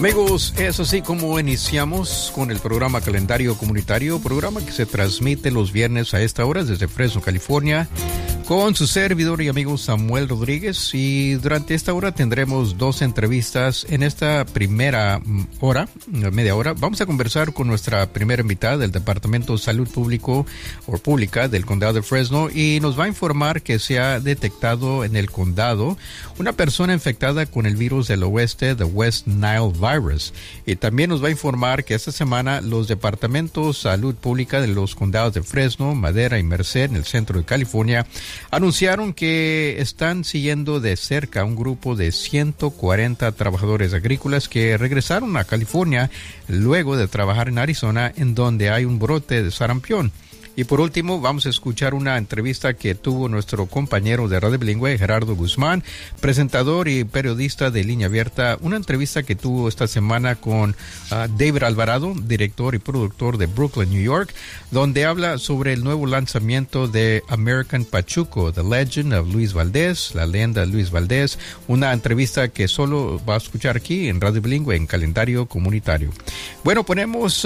Amigos, es así como iniciamos con el programa Calendario Comunitario, programa que se transmite los viernes a esta hora desde Fresno, California, con su servidor y amigo Samuel Rodríguez. Y durante esta hora tendremos dos entrevistas. En esta primera hora, media hora, vamos a conversar con nuestra primera invitada del Departamento de Salud Pública del Condado de Fresno, y nos va a informar que se ha detectado en el condado una persona infectada con el virus del oeste, the West Nile virus. Y también nos va a informar que esta semana los departamentos de salud pública de los condados de Fresno, Madera y Merced en el centro de California anunciaron que están siguiendo de cerca un grupo de 140 trabajadores agrícolas que regresaron a California luego de trabajar en Arizona, en donde hay un brote de sarampión. Y por último, vamos a escuchar una entrevista que tuvo nuestro compañero de Radio Bilingüe, Gerardo Guzmán, presentador y periodista de Línea Abierta, una entrevista que tuvo esta semana con David Alvarado, director y productor de Brooklyn, New York, donde habla sobre el nuevo lanzamiento de American Pachuco, The Legend of Luis Valdés, la leyenda de Luis Valdés, una entrevista que solo va a escuchar aquí en Radio Bilingüe, en Calendario Comunitario. Bueno, pongamos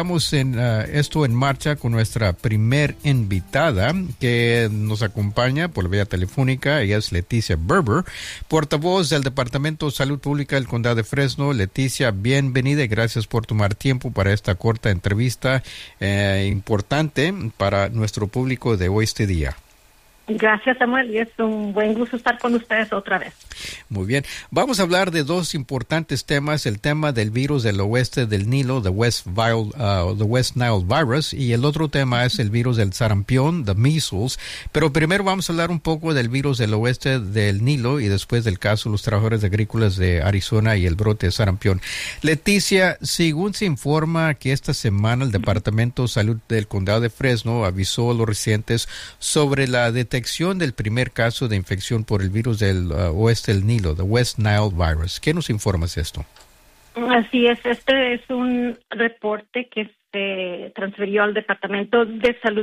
esto en marcha con nuestra primer invitada que nos acompaña por vía telefónica. Ella es Leticia Berber, portavoz del Departamento de Salud Pública del Condado de Fresno. Leticia, bienvenida y gracias por tomar tiempo para esta corta entrevista importante para nuestro público de hoy este día. Gracias, Samuel, y es un buen gusto estar con ustedes otra vez. Muy bien. Vamos a hablar de dos importantes temas, el tema del virus del oeste del Nilo, the West Nile virus, y el otro tema es el virus del sarampión, the measles. Pero primero vamos a hablar un poco del virus del oeste del Nilo y después del caso de los trabajadores agrícolas de Arizona y el brote de sarampión. Leticia, según se informa que esta semana el Departamento de Salud del Condado de Fresno avisó a los residentes sobre la detección del primer caso de infección por el virus del oeste del Nilo, the West Nile virus. ¿Qué nos informas de esto? Así es, este es un reporte que se transfirió al Departamento de Salud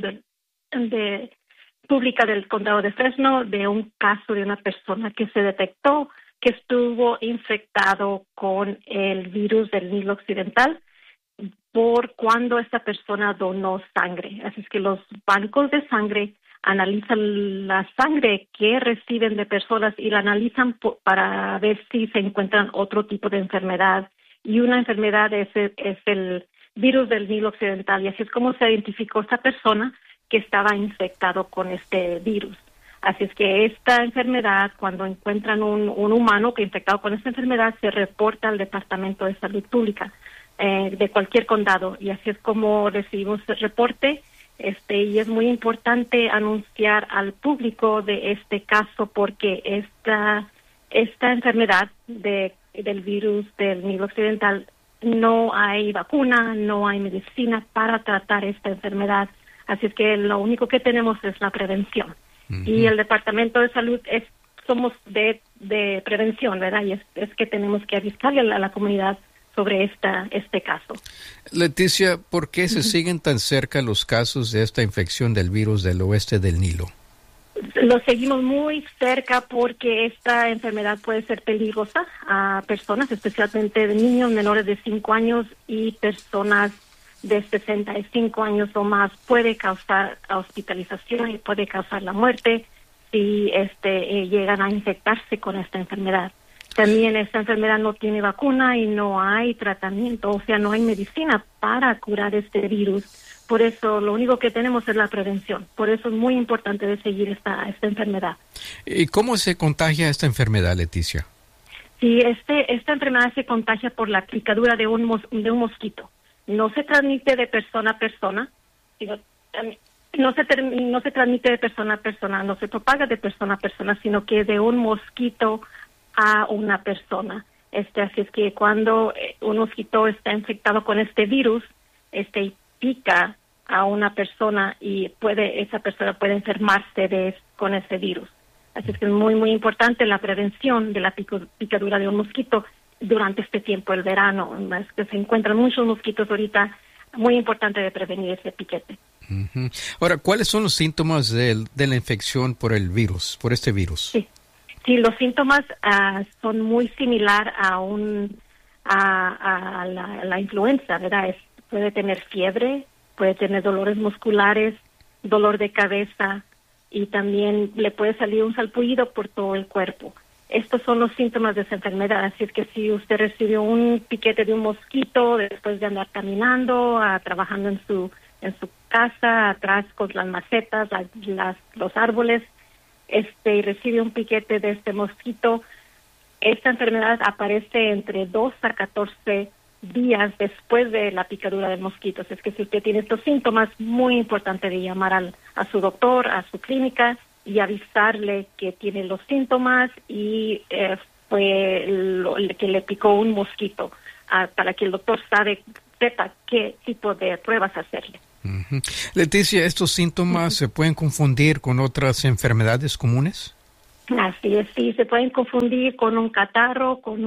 Pública del Condado de Fresno de un caso de una persona que se detectó que estuvo infectado con el virus del Nilo Occidental por cuando esta persona donó sangre. Así es que los bancos de sangre analizan la sangre que reciben de personas y la analizan para ver si se encuentran otro tipo de enfermedad. Y una enfermedad es el virus del Nilo Occidental. Y así es como se identificó esta persona que estaba infectado con este virus. Así es que esta enfermedad, cuando encuentran un humano que infectado con esta enfermedad, se reporta al Departamento de Salud Pública de cualquier condado. Y así es como recibimos el reporte. Y es muy importante anunciar al público de este caso porque esta enfermedad del virus del Nilo Occidental, no hay vacuna, no hay medicina para tratar esta enfermedad. Así es que lo único que tenemos es la prevención. Uh-huh. Y el Departamento de Salud somos de prevención, ¿verdad? Y es que tenemos que avisarle a la comunidad sobre este caso. Leticia, ¿por qué se siguen tan cerca los casos de esta infección del virus del oeste del Nilo? Lo seguimos muy cerca porque esta enfermedad puede ser peligrosa a personas, especialmente de niños menores de 5 años y personas de 65 años o más. Puede causar hospitalización y puede causar la muerte si llegan a infectarse con esta enfermedad. También esta enfermedad no tiene vacuna y no hay tratamiento, o sea, no hay medicina para curar este virus. Por eso lo único que tenemos es la prevención. Por eso es muy importante de seguir esta enfermedad. ¿Y cómo se contagia esta enfermedad, Leticia? Sí, esta enfermedad se contagia por la picadura de un mosquito. No se transmite de persona a persona, no se transmite de persona a persona, no se propaga de persona a persona, sino que de un mosquito a una persona. Así es que cuando un mosquito está infectado con este virus, pica a una persona y esa persona puede enfermarse con ese virus. Así es que es muy, muy importante la prevención de la picadura de un mosquito durante este tiempo, el verano. Es que se encuentran muchos mosquitos ahorita, muy importante de prevenir ese piquete. Uh-huh. Ahora, ¿cuáles son los síntomas de la infección por este virus? Sí, los síntomas son muy similar a a la influenza, ¿verdad? Puede tener fiebre, puede tener dolores musculares, dolor de cabeza y también le puede salir un salpullido por todo el cuerpo. Estos son los síntomas de esa enfermedad, así es que si usted recibió un piquete de un mosquito después de andar caminando, trabajando en su casa, atrás con las macetas, los árboles, y recibe un piquete de este mosquito, esta enfermedad aparece entre 2 a 14 días después de la picadura de mosquitos. Es que si usted tiene estos síntomas, muy importante de llamar a su doctor, a su clínica y avisarle que tiene los síntomas y que le picó un mosquito, para que el doctor sepa qué tipo de pruebas hacerle. Uh-huh. Leticia, ¿estos síntomas se pueden confundir con otras enfermedades comunes? Así es, sí, se pueden confundir con un catarro, con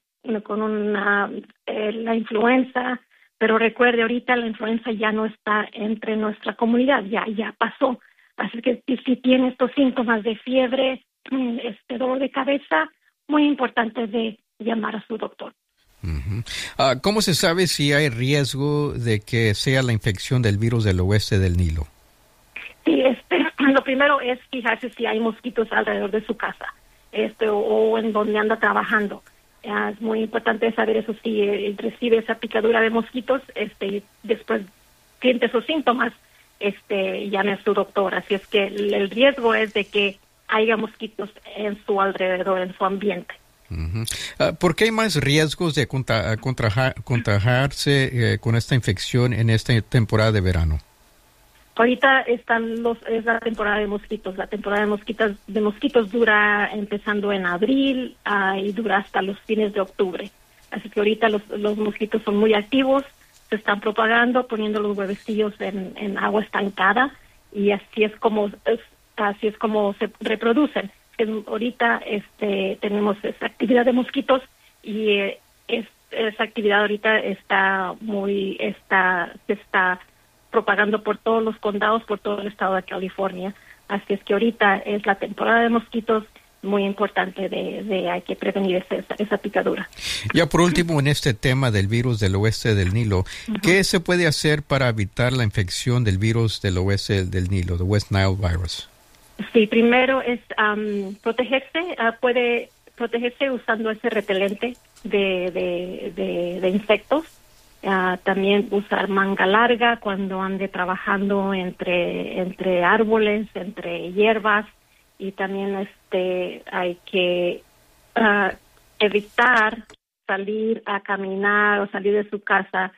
la influenza, pero recuerde, ahorita la influenza ya no está entre nuestra comunidad, ya pasó. Así que si tiene estos síntomas de fiebre, dolor de cabeza, muy importante de llamar a su doctor. Uh-huh. ¿Cómo se sabe si hay riesgo de que sea la infección del virus del oeste del Nilo? Sí, lo primero es fijarse si hay mosquitos alrededor de su casa, o en donde anda trabajando. Es muy importante saber eso. Si recibe esa picadura de mosquitos, después siente esos síntomas, llame a su doctor. Así es que el riesgo es de que haya mosquitos en su alrededor, en su ambiente. Uh-huh. ¿Por qué hay más riesgos de contagiarse con esta infección en esta temporada de verano? Ahorita es la temporada de mosquitos. La temporada de mosquitos dura empezando en abril y dura hasta los fines de octubre. Así que ahorita los mosquitos son muy activos, se están propagando, poniendo los huevecillos en agua estancada y así es como se reproducen. Ahorita tenemos esa actividad de mosquitos y esa actividad ahorita se está propagando por todos los condados, por todo el estado de California. Así es que ahorita es la temporada de mosquitos, muy importante hay que prevenir esa picadura. Ya por último, en este tema del virus del oeste del Nilo, uh-huh, ¿qué se puede hacer para evitar la infección del virus del oeste del Nilo, the West Nile virus? Sí, primero es protegerse. Puede protegerse usando ese repelente de insectos. También usar manga larga cuando ande trabajando entre árboles, entre hierbas, y también hay que evitar salir a caminar o salir de su casa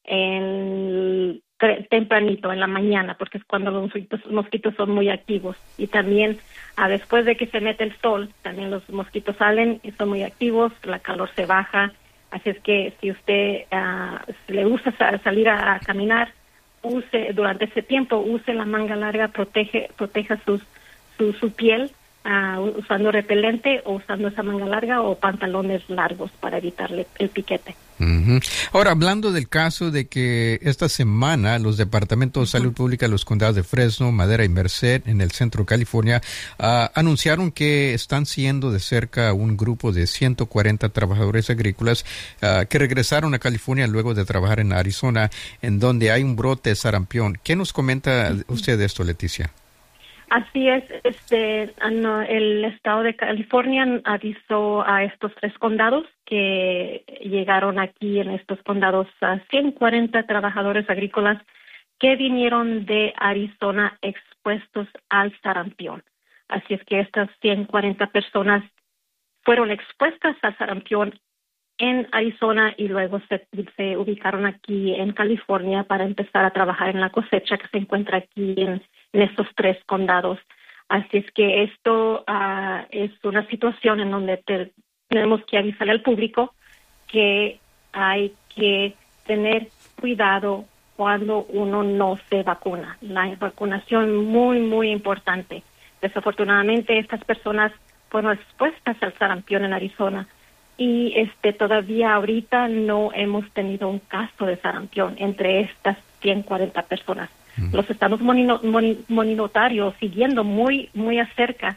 tempranito en la mañana, porque es cuando los mosquitos son muy activos. Y también después de que se mete el sol, también los mosquitos salen y son muy activos, la calor se baja. Así es que si usted le gusta salir a caminar, durante ese tiempo, use la manga larga, proteja su piel usando repelente o usando esa manga larga o pantalones largos para evitarle el piquete. Uh-huh. Ahora, hablando del caso de que esta semana los departamentos de salud pública de los condados de Fresno, Madera y Merced en el centro de California anunciaron que están siguiendo de cerca un grupo de 140 trabajadores agrícolas que regresaron a California luego de trabajar en Arizona, en donde hay un brote de sarampión. ¿Qué nos comenta usted de esto, Leticia? Así es, el estado de California avisó a estos 3 condados que llegaron aquí en estos condados a 140 trabajadores agrícolas que vinieron de Arizona expuestos al sarampión. Así es que estas 140 personas fueron expuestas al sarampión en Arizona y luego se ubicaron aquí en California para empezar a trabajar en la cosecha que se encuentra aquí en estos 3 condados. Así es que esto es una situación en donde tenemos que avisarle al público que hay que tener cuidado cuando uno no se vacuna. La vacunación muy, muy importante. Desafortunadamente, estas personas fueron expuestas al sarampión en Arizona y todavía ahorita no hemos tenido un caso de sarampión entre estas 140 personas. Los estamos monitoreando, siguiendo muy muy acerca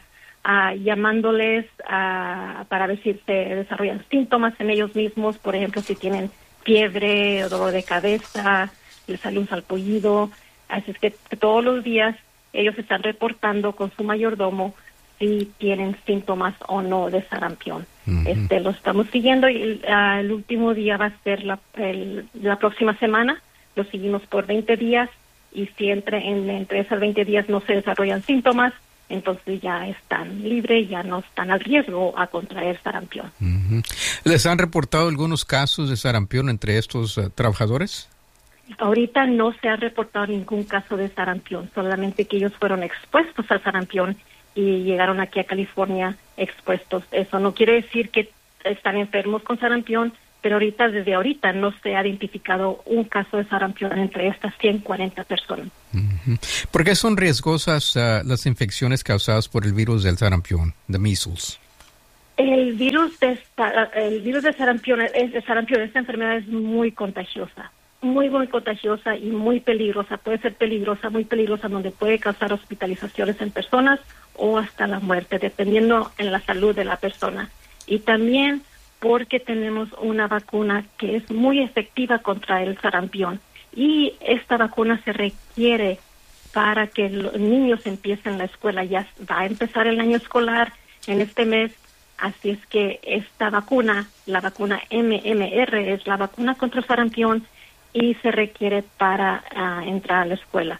llamándoles para ver si se desarrollan síntomas en ellos mismos, por ejemplo, si tienen fiebre o dolor de cabeza, les sale un salpullido. Así es que todos los días ellos están reportando con su mayordomo si tienen síntomas o no de sarampión. Lo estamos siguiendo y el último día va a ser la próxima semana. Lo seguimos por 20 días y si entre esos 20 días no se desarrollan síntomas, entonces ya están libres, ya no están al riesgo a contraer sarampión. ¿Les han reportado algunos casos de sarampión entre estos trabajadores? Ahorita no se ha reportado ningún caso de sarampión, solamente que ellos fueron expuestos al sarampión y llegaron aquí a California expuestos. Eso no quiere decir que están enfermos con sarampión, pero desde ahorita no se ha identificado un caso de sarampión entre estas 140 personas. ¿Por qué son riesgosas las infecciones causadas por el virus del sarampión, de measles? El virus de sarampión, esta enfermedad es muy contagiosa. Muy contagiosa y muy peligrosa. Puede ser muy peligrosa, donde puede causar hospitalizaciones en personas o hasta la muerte, dependiendo en la salud de la persona. Y también porque tenemos una vacuna que es muy efectiva contra el sarampión. Y esta vacuna se requiere para que los niños empiecen la escuela. Ya va a empezar el año escolar en este mes. Así es que esta vacuna, la vacuna MMR, es la vacuna contra el sarampión y se requiere para entrar a la escuela.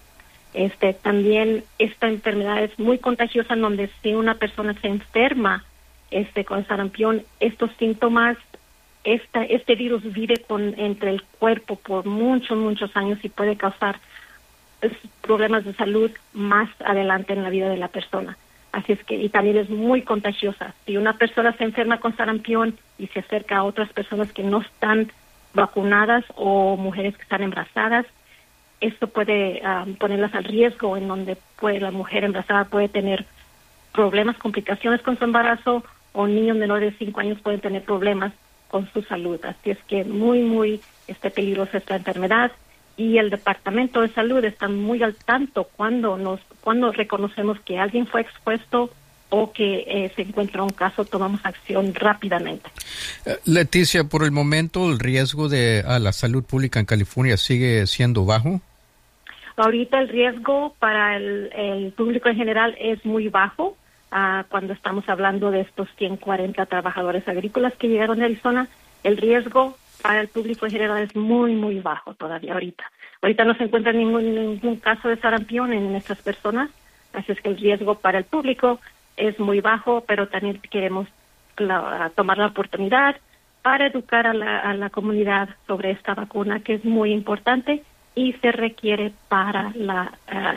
También esta enfermedad es muy contagiosa, en donde si una persona se enferma con sarampión, estos síntomas, este virus vive entre el cuerpo por muchos años y puede causar problemas de salud más adelante en la vida de la persona. Así es que, y también es muy contagiosa. Si una persona se enferma con sarampión y se acerca a otras personas que no están vacunadas o mujeres que están embarazadas, esto puede ponerlas al riesgo, en donde la mujer embarazada puede tener problemas, complicaciones con su embarazo, o niños menores de 5 años pueden tener problemas con su salud. Así es que muy peligrosa esta enfermedad, y el Departamento de Salud está muy al tanto cuando reconocemos que alguien fue expuesto o que se encuentra un caso, tomamos acción rápidamente. Leticia, por el momento, ¿el riesgo a la salud pública en California sigue siendo bajo? Ahorita el riesgo para el público en general es muy bajo. Cuando estamos hablando de estos 140 trabajadores agrícolas que llegaron de Arizona, el riesgo para el público en general es muy bajo todavía ahorita. Ahorita no se encuentra ningún caso de sarampión en estas personas, así es que el riesgo para el público es muy bajo, pero también queremos tomar la oportunidad para educar a la comunidad sobre esta vacuna, que es muy importante y se requiere para la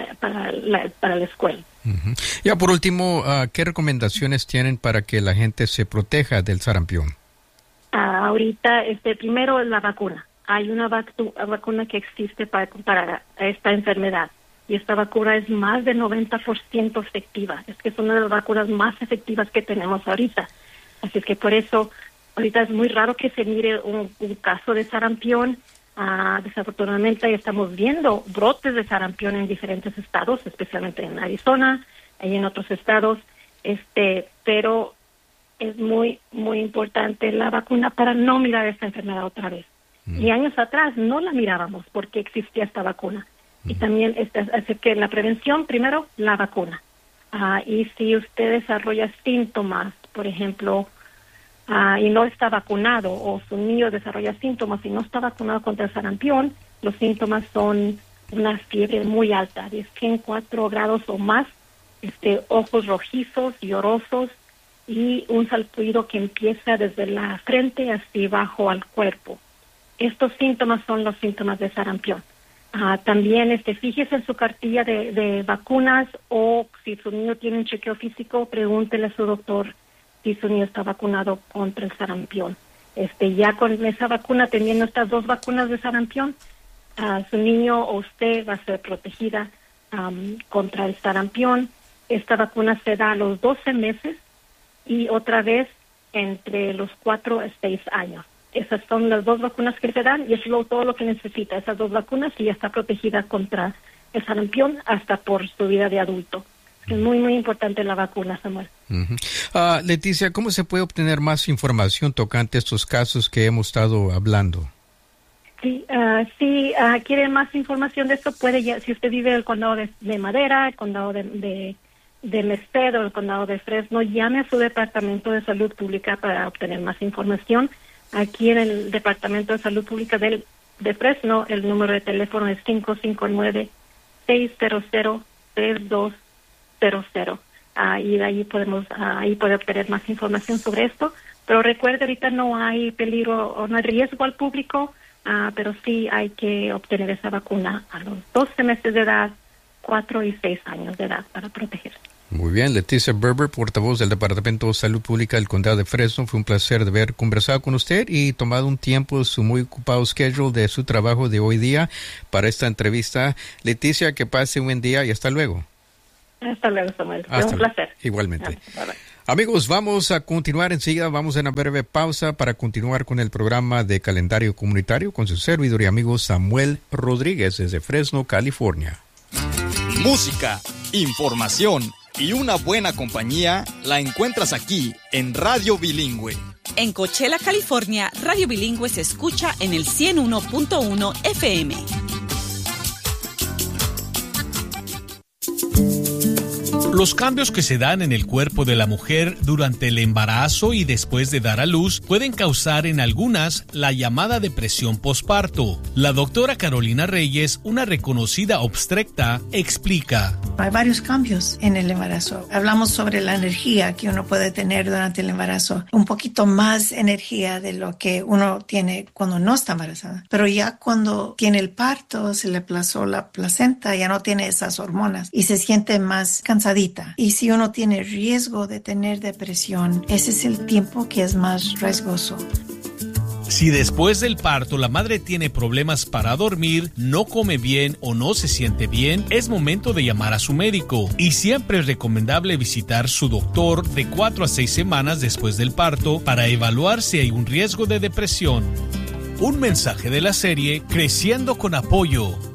escuela. Ya por último, ¿qué recomendaciones tienen para que la gente se proteja del sarampión? Ahorita, primero la vacuna. Hay una vacuna que existe para esta enfermedad. Y esta vacuna es más de 90% efectiva. Es que es una de las vacunas más efectivas que tenemos ahorita. Así es que por eso, ahorita es muy raro que se mire un caso de sarampión. Desafortunadamente estamos viendo brotes de sarampión en diferentes estados, especialmente en Arizona y en otros estados. Pero es muy importante la vacuna para no mirar esta enfermedad otra vez. Y años atrás no la mirábamos porque existía esta vacuna. Y también así que la prevención, primero, la vacuna. Y si usted desarrolla síntomas, por ejemplo, y no está vacunado, o su niño desarrolla síntomas y no está vacunado contra el sarampión, los síntomas son una fiebre muy alta, de 104 grados o más, ojos rojizos, llorosos, y un salpullido que empieza desde la frente hacia abajo al cuerpo. Estos síntomas son los síntomas de sarampión. También fíjese en su cartilla de vacunas, o si su niño tiene un chequeo físico, pregúntele a su doctor si su niño está vacunado contra el sarampión. Ya con esa vacuna, teniendo estas 2 vacunas de sarampión, su niño o usted va a ser protegida contra el sarampión. Esta vacuna se da a los 12 meses y otra vez entre los 4 a 6 años. Esas son las 2 vacunas que se dan, y es todo lo que necesita, esas 2 vacunas, y ya está protegida contra el sarampión hasta por su vida de adulto. muy, muy importante la vacuna, Samuel. Leticia, ¿cómo se puede obtener más información tocante a estos casos que hemos estado hablando? Sí, si quieren más información de esto, si usted vive en el condado de Madera, el condado de Merced o el condado de Fresno, llame a su departamento de salud pública para obtener más información. Aquí en el departamento de salud pública de Fresno, el número de teléfono es 559-600-3200. Y de ahí ahí puede obtener más información sobre esto. Pero recuerde, ahorita no hay peligro o no hay riesgo al público, pero sí hay que obtener esa vacuna a los 12 meses de edad, 4 y 6 años de edad para protegerse. Muy bien, Leticia Berber, portavoz del Departamento de Salud Pública del Condado de Fresno. Fue un placer de haber conversado con usted y tomado un tiempo de su muy ocupado schedule de su trabajo de hoy día para esta entrevista. Leticia, que pase un buen día y hasta luego. Hasta luego, Samuel. Fue un placer. Igualmente. Amigos, vamos a continuar enseguida. Vamos a una breve pausa para continuar con el programa de calendario comunitario con su servidor y amigo Samuel Rodríguez desde Fresno, California. Música, información y una buena compañía la encuentras aquí en Radio Bilingüe. En Coachella, California, Radio Bilingüe se escucha en el 101.1 FM. Los cambios que se dan en el cuerpo de la mujer durante el embarazo y después de dar a luz pueden causar en algunas la llamada depresión posparto. La doctora Carolina Reyes, una reconocida obstetra, explica. Hay varios cambios en el embarazo. Hablamos sobre la energía que uno puede tener durante el embarazo. Un poquito más energía de lo que uno tiene cuando no está embarazada. Pero ya cuando tiene el parto, se le aplazó la placenta, ya no tiene esas hormonas y se siente más cansadita. Y si uno tiene riesgo de tener depresión, ese es el tiempo que es más riesgoso. Si después del parto la madre tiene problemas para dormir, no come bien o no se siente bien, es momento de llamar a su médico. Y siempre es recomendable visitar su doctor de 4 a 6 semanas después del parto para evaluar si hay un riesgo de depresión. Un mensaje de la serie Creciendo con Apoyo,